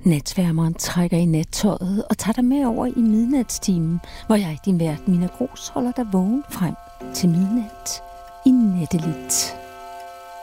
Natsværmeren trækker i nattøjet og tager dig med over i midnatstimen, hvor jeg, din vært Mina Gros, holder dig vågen frem til midnat i Nattelit.